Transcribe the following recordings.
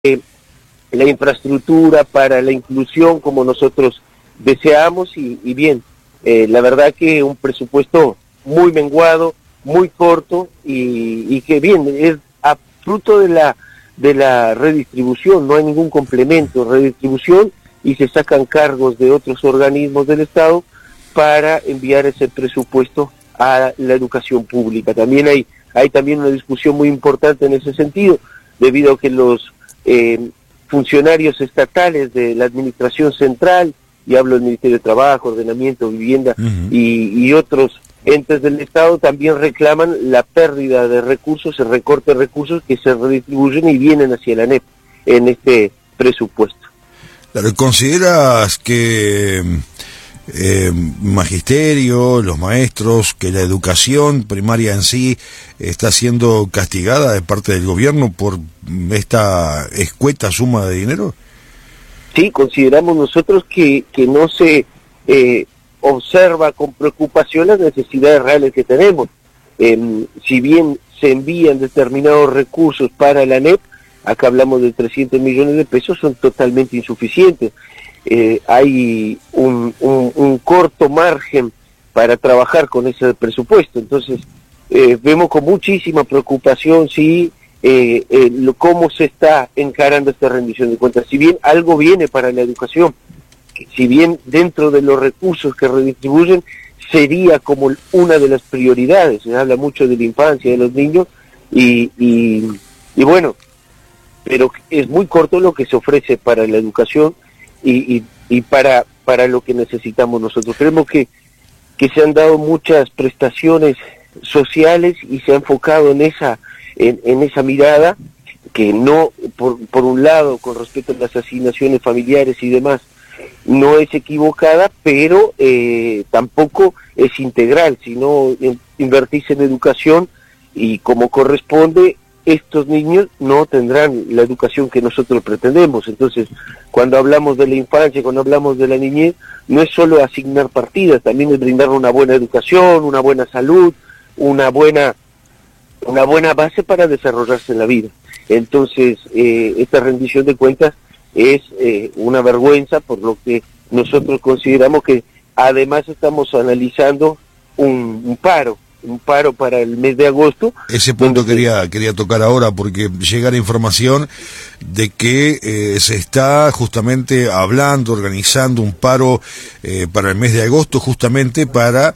la infraestructura para la inclusión como nosotros deseamos y bien, la verdad que un presupuesto muy menguado, muy corto y que bien, es a fruto de la redistribución, no hay ningún complemento, redistribución y se sacan cargos de otros organismos del Estado para enviar ese presupuesto a la educación pública. También hay también una discusión muy importante en ese sentido, debido a que los funcionarios estatales de la administración central, y hablo del Ministerio de Trabajo, Ordenamiento, Vivienda y otros entes del Estado, también reclaman la pérdida de recursos, el recorte de recursos que se redistribuyen y vienen hacia la ANEP en este presupuesto. Claro, ¿consideras que magisterio, los maestros, que la educación primaria en sí está siendo castigada de parte del gobierno por esta escueta suma de dinero? Sí, consideramos nosotros que no se observa con preocupación las necesidades reales que tenemos. Si bien se envían determinados recursos para la ANEP, acá hablamos de 300 millones de pesos, son totalmente insuficientes. Hay un corto margen para trabajar con ese presupuesto, entonces vemos con muchísima preocupación cómo se está encarando esta rendición de cuentas. Si bien algo viene para la educación, si bien dentro de los recursos que redistribuyen sería como una de las prioridades, se habla mucho de la infancia, de los niños, y bueno, pero es muy corto lo que se ofrece para la educación y para lo que necesitamos nosotros. Creemos que se han dado muchas prestaciones sociales y se ha enfocado en esa mirada que no, por un lado, con respecto a las asignaciones familiares y demás, no es equivocada, pero tampoco es integral, sino invertirse en educación y como corresponde, estos niños no tendrán la educación que nosotros pretendemos. Entonces, cuando hablamos de la infancia, cuando hablamos de la niñez, no es solo asignar partidas, también es brindar una buena educación, una buena salud, una buena base para desarrollarse en la vida. Entonces, esta rendición de cuentas es una vergüenza, por lo que nosotros consideramos que además estamos analizando un paro para el mes de agosto. Ese punto quería tocar ahora, porque llega la información de que se está justamente organizando un paro para el mes de agosto, justamente para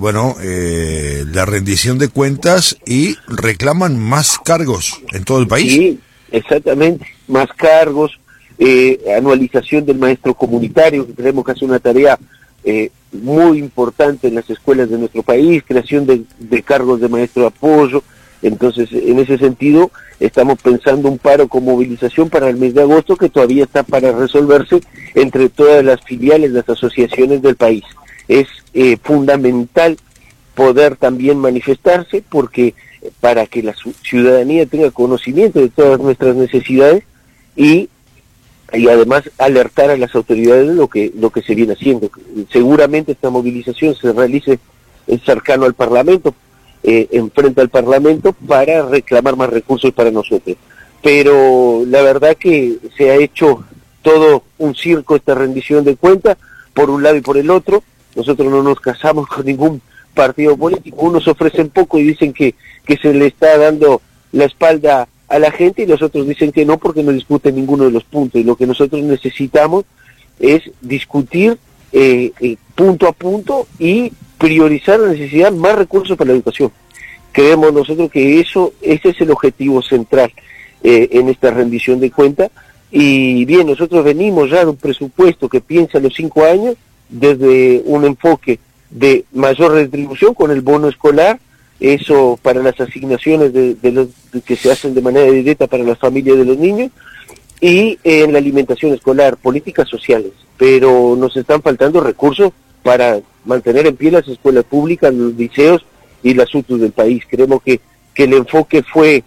la rendición de cuentas, y reclaman más cargos en todo el país. Sí, exactamente, más cargos, anualización del maestro comunitario, que creemos que hace una tarea muy importante en las escuelas de nuestro país, creación de cargos de maestro de apoyo. Entonces, en ese sentido, estamos pensando un paro con movilización para el mes de agosto, que todavía está para resolverse entre todas las filiales, las asociaciones del país. Es fundamental poder también manifestarse, porque para que la ciudadanía tenga conocimiento de todas nuestras necesidades y además alertar a las autoridades de lo que se viene haciendo. Seguramente esta movilización se realice cercano al Parlamento, enfrente al Parlamento, para reclamar más recursos para nosotros. Pero la verdad que se ha hecho todo un circo esta rendición de cuentas, por un lado y por el otro. Nosotros no nos casamos con ningún partido político, unos ofrecen poco y dicen que se le está dando la espalda a la gente, y los otros dicen que no, porque no discuten ninguno de los puntos. Y lo que nosotros necesitamos es discutir punto a punto y priorizar la necesidad de más recursos para la educación. Creemos nosotros que ese es el objetivo central en esta rendición de cuentas. Y bien, nosotros venimos ya de un presupuesto que piensa los 5 años desde un enfoque de mayor redistribución con el bono escolar, eso para las asignaciones que se hacen de manera directa para las familias de los niños, y en la alimentación escolar, políticas sociales, pero nos están faltando recursos para mantener en pie las escuelas públicas, los liceos y las UTUs del país. Creemos que el enfoque fue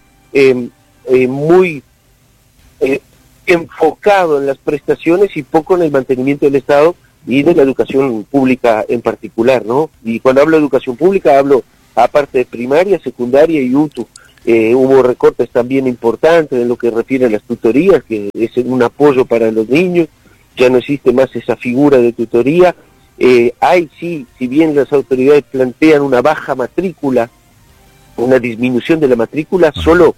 muy enfocado en las prestaciones y poco en el mantenimiento del Estado y de la educación pública en particular, ¿no? Y cuando hablo de educación pública hablo aparte de primaria, secundaria y UTU, hubo recortes también importantes en lo que refiere a las tutorías, que es un apoyo para los niños, ya no existe más esa figura de tutoría. Hay sí, si bien las autoridades plantean una baja matrícula, una disminución de la matrícula, solo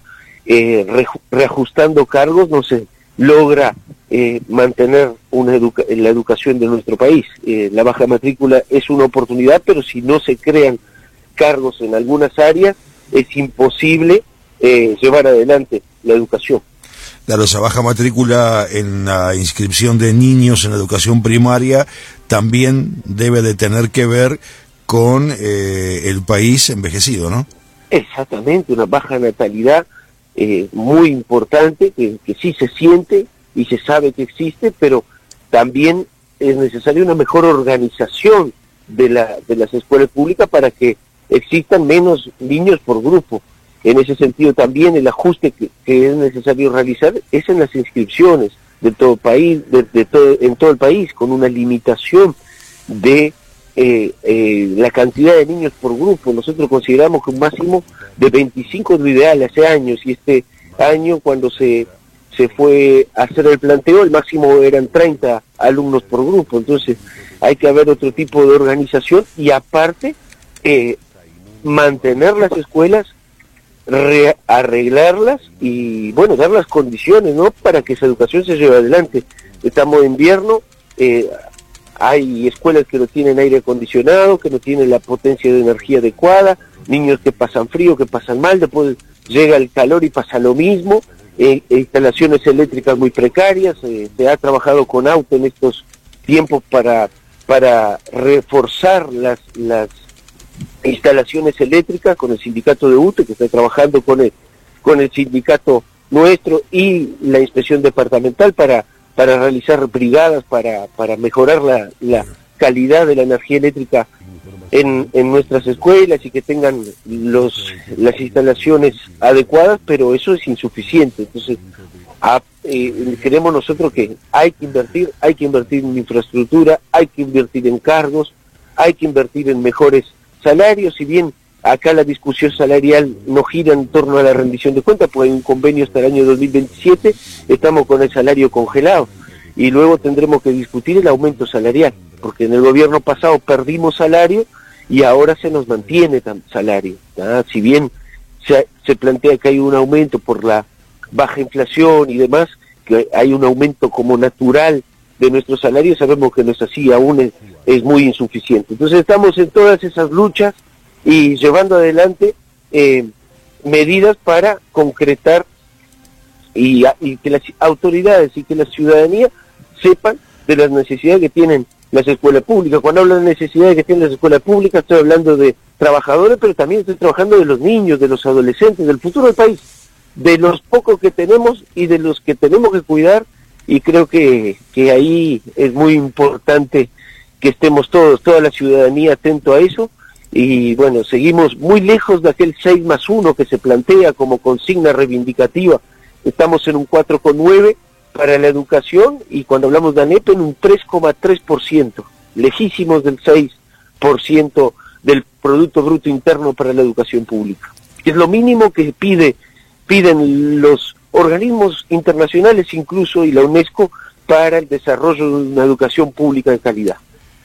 reajustando cargos no se logra mantener la educación de nuestro país. La baja matrícula es una oportunidad, pero si no se crean cargos en algunas áreas, es imposible llevar adelante la educación. Claro, esa baja matrícula en la inscripción de niños en la educación primaria también debe de tener que ver con el país envejecido, ¿no? Exactamente, una baja natalidad muy importante, que sí se siente y se sabe que existe, pero también es necesaria una mejor organización de las escuelas públicas para que existan menos niños por grupo. En ese sentido también el ajuste que es necesario realizar es en las inscripciones de todo el país, en todo el país, con una limitación de la cantidad de niños por grupo. Nosotros consideramos que un máximo de 25 es lo ideal hace años, y este año cuando se fue a hacer el planteo, el máximo eran 30 alumnos por grupo. Entonces hay que haber otro tipo de organización y aparte mantener las escuelas, arreglarlas y bueno, dar las condiciones, ¿no?, para que esa educación se lleve adelante. Estamos en invierno, hay escuelas que no tienen aire acondicionado, que no tienen la potencia de energía adecuada, niños que pasan frío, que pasan mal, después llega el calor y pasa lo mismo, instalaciones eléctricas muy precarias. Se ha trabajado con AUTE en estos tiempos para reforzar las instalaciones eléctricas con el sindicato de UTE, que está trabajando con el sindicato nuestro y la inspección departamental para realizar brigadas para mejorar la calidad de la energía eléctrica en nuestras escuelas y que tengan las instalaciones adecuadas, pero eso es insuficiente. Entonces creemos nosotros que hay que invertir en infraestructura, hay que invertir en cargos, hay que invertir en mejores salarios. Si bien acá la discusión salarial no gira en torno a la rendición de cuentas, pues hay un convenio hasta el año 2027, estamos con el salario congelado, y luego tendremos que discutir el aumento salarial, porque en el gobierno pasado perdimos salario y ahora se nos mantiene salario, ¿tá? Si bien se plantea que hay un aumento por la baja inflación y demás, que hay un aumento como natural de nuestro salario, sabemos que no es así, aún es muy insuficiente. Entonces estamos en todas esas luchas y llevando adelante medidas para concretar y que las autoridades y que la ciudadanía sepan de las necesidades que tienen las escuelas públicas. Cuando hablo de necesidades que tienen las escuelas públicas, estoy hablando de trabajadores, pero también estoy trabajando de los niños, de los adolescentes, del futuro del país, de los pocos que tenemos y de los que tenemos que cuidar, y creo que ahí es muy importante que estemos toda la ciudadanía atento a eso. Y bueno, seguimos muy lejos de aquel 6+1 que se plantea como consigna reivindicativa. Estamos en un 4,9 para la educación, y cuando hablamos de ANEP en un 3,3%, lejísimos del 6% del Producto Bruto Interno para la educación pública, que es lo mínimo que piden los organismos internacionales incluso y la UNESCO para el desarrollo de una educación pública de calidad.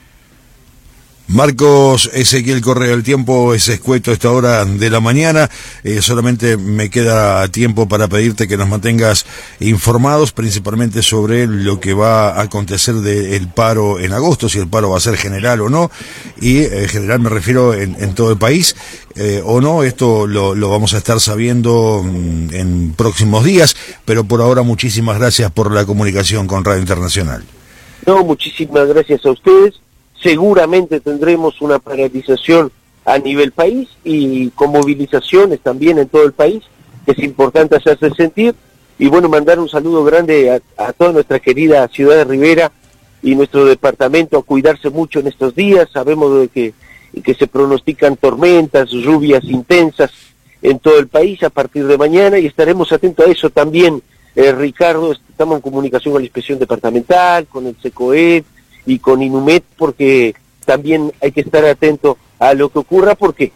Marcos Ezequiel Correa, el tiempo es escueto a esta hora de la mañana, solamente me queda tiempo para pedirte que nos mantengas informados, principalmente sobre lo que va a acontecer del paro en agosto, si el paro va a ser general o no, y general me refiero en todo el país, o no, esto lo vamos a estar sabiendo en próximos días, pero por ahora muchísimas gracias por la comunicación con Radio Internacional. No, muchísimas gracias a ustedes. Seguramente tendremos una paralización a nivel país y con movilizaciones también en todo el país, que es importante hacerse sentir. Y bueno, mandar un saludo grande a toda nuestra querida ciudad de Rivera y nuestro departamento, a cuidarse mucho en estos días. Sabemos de que se pronostican tormentas, lluvias intensas en todo el país a partir de mañana, y estaremos atentos a eso también. Ricardo, estamos en comunicación con la inspección departamental, con el SECOED y con INUMED, porque también hay que estar atento a lo que ocurra, porque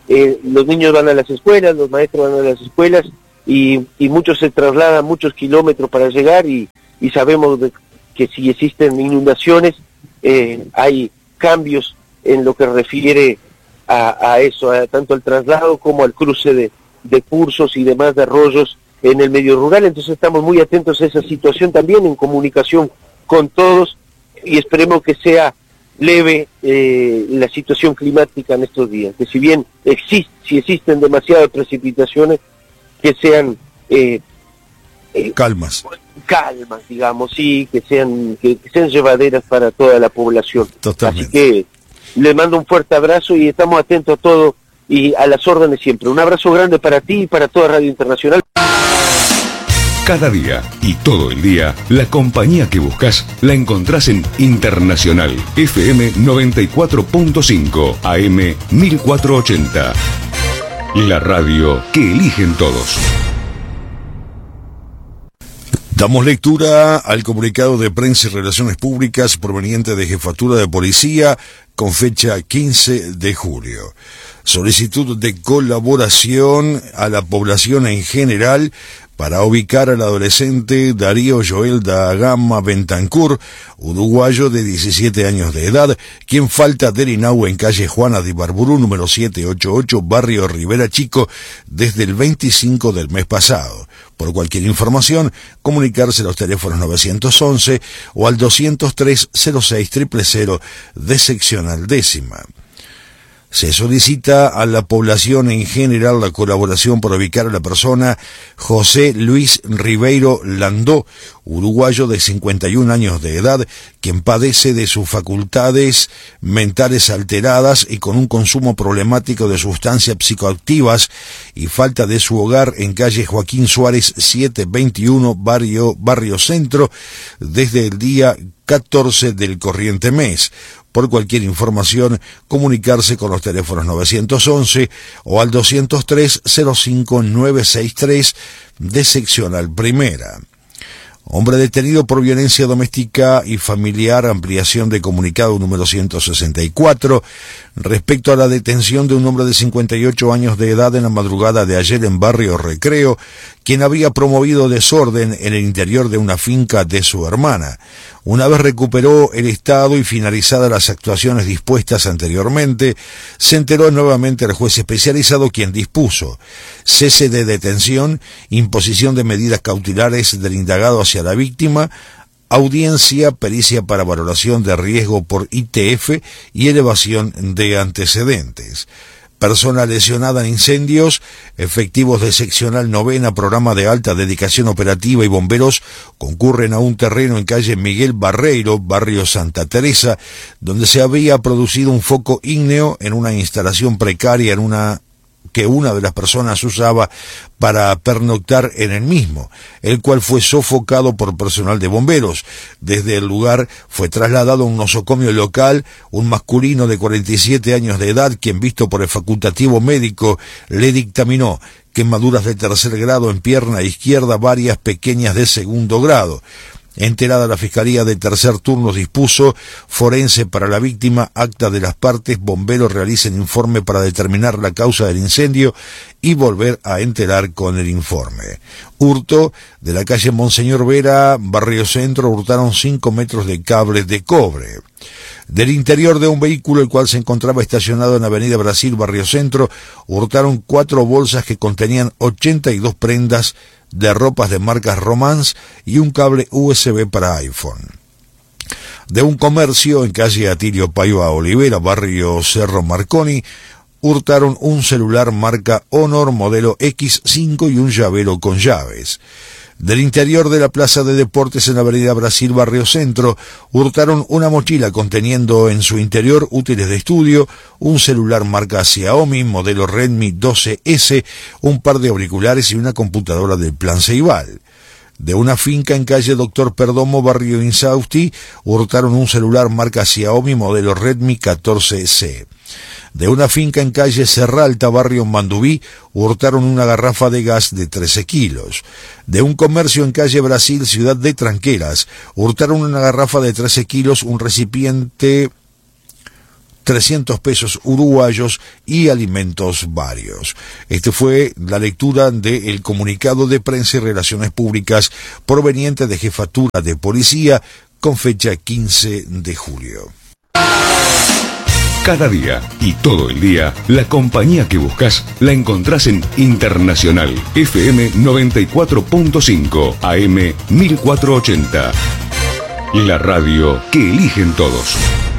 los niños van a las escuelas, los maestros van a las escuelas, y muchos se trasladan muchos kilómetros para llegar, y sabemos que si existen inundaciones, hay cambios en lo que refiere a eso, tanto al traslado como al cruce de cursos y demás de arroyos en el medio rural. Entonces estamos muy atentos a esa situación también, en comunicación con todos, y esperemos que sea leve la situación climática en estos días, que si bien si existen demasiadas precipitaciones, que sean calmas, digamos, sí, que sean llevaderas para toda la población. Totalmente. Así que les mando un fuerte abrazo y estamos atentos a todo y a las órdenes siempre. Un abrazo grande para ti y para toda Radio Internacional. Cada día y todo el día, la compañía que buscas la encontrás en Internacional FM 94.5 AM 1480. La radio que eligen todos. Damos lectura al comunicado de Prensa y Relaciones Públicas proveniente de Jefatura de Policía con fecha 15 de julio. Solicitud de colaboración a la población en general para ubicar al adolescente Darío Joel da Gama Bentancur, uruguayo de 17 años de edad, quien falta del INAU en calle Juana de Ibarburu, número 788, barrio Rivera Chico, desde el 25 del mes pasado. Por cualquier información, comunicarse a los teléfonos 911 o al 203-06-000 de seccional 10ª. Se solicita a la población en general la colaboración para ubicar a la persona José Luis Ribeiro Landó, uruguayo de 51 años de edad, quien padece de sus facultades mentales alteradas y con un consumo problemático de sustancias psicoactivas y falta de su hogar en calle Joaquín Suárez 721, barrio Centro, desde el día 14 del corriente mes. Por cualquier información, comunicarse con los teléfonos 911 o al 203-05-963 de seccional primera. Hombre detenido por violencia doméstica y familiar, ampliación de comunicado número 164, respecto a la detención de un hombre de 58 años de edad en la madrugada de ayer en barrio Recreo, quien había promovido desorden en el interior de una finca de su hermana. Una vez recuperó el estado y finalizadas las actuaciones dispuestas anteriormente, se enteró nuevamente el juez especializado, quien dispuso cese de detención, imposición de medidas cautelares del indagado hacia la víctima, audiencia, pericia para valoración de riesgo por ITF y elevación de antecedentes. Persona lesionada en incendios, efectivos de seccional 9ª, programa de alta dedicación operativa y bomberos concurren a un terreno en calle Miguel Barreiro, barrio Santa Teresa, donde se había producido un foco ígneo en una instalación precaria que una de las personas usaba para pernoctar en el mismo, el cual fue sofocado por personal de bomberos. Desde el lugar fue trasladado a un nosocomio local un masculino de 47 años de edad, quien, visto por el facultativo médico, le dictaminó quemaduras de tercer grado en pierna izquierda, varias pequeñas de segundo grado. Enterada la Fiscalía de Tercer Turno dispuso forense para la víctima, acta de las partes, bomberos realicen informe para determinar la causa del incendio y volver a enterar con el informe. Hurto de la calle Monseñor Vera, barrio Centro, hurtaron 5 metros de cables de cobre. Del interior de un vehículo, el cual se encontraba estacionado en Avenida Brasil, barrio Centro, hurtaron 4 bolsas que contenían 82 prendas de ropas de marcas Romance y un cable USB para iPhone. De un comercio en calle Atilio Paiva Olivera, barrio Cerro Marconi, hurtaron un celular marca Honor modelo X5 y un llavero con llaves. Del interior de la Plaza de Deportes en la Avenida Brasil, barrio Centro, hurtaron una mochila conteniendo en su interior útiles de estudio, un celular marca Xiaomi, modelo Redmi 12S, un par de auriculares y una computadora del Plan Ceibal. De una finca en calle Doctor Perdomo, barrio Insausti, hurtaron un celular marca Xiaomi, modelo Redmi 14C. De una finca en calle Serralta, barrio Mandubí, hurtaron una garrafa de gas de 13 kilos. De un comercio en calle Brasil, ciudad de Tranqueras, hurtaron una garrafa de 13 kilos, un recipiente 300 pesos uruguayos y alimentos varios. Esta fue la lectura del comunicado de prensa y relaciones públicas proveniente de Jefatura de Policía con fecha 15 de julio. Cada día y todo el día, la compañía que buscas la encontrás en Internacional FM 94.5 AM 1480. La radio que eligen todos.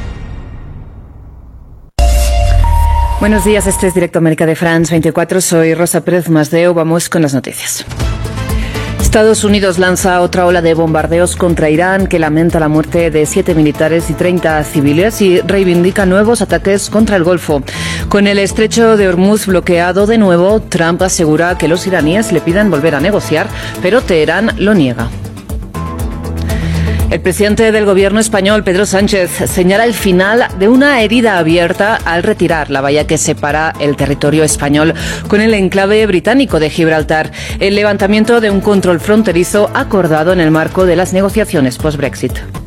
Buenos días, este es Directo América de France 24. Soy Rosa Pérez Masdeu. Vamos con las noticias. Estados Unidos lanza otra ola de bombardeos contra Irán que lamenta la muerte de 7 militares y 30 civiles y reivindica nuevos ataques contra el Golfo. Con el estrecho de Hormuz bloqueado de nuevo, Trump asegura que los iraníes le piden volver a negociar, pero Teherán lo niega. El presidente del gobierno español, Pedro Sánchez, señala el final de una herida abierta al retirar la valla que separa el territorio español con el enclave británico de Gibraltar, el levantamiento de un control fronterizo acordado en el marco de las negociaciones post-Brexit.